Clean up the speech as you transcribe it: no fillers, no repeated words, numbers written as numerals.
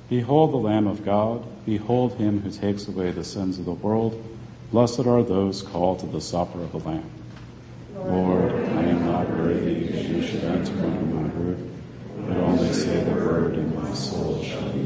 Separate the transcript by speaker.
Speaker 1: Behold the Lamb of God. Behold him who takes away the sins of the world. Blessed are those called to the supper of the Lamb.
Speaker 2: Lord,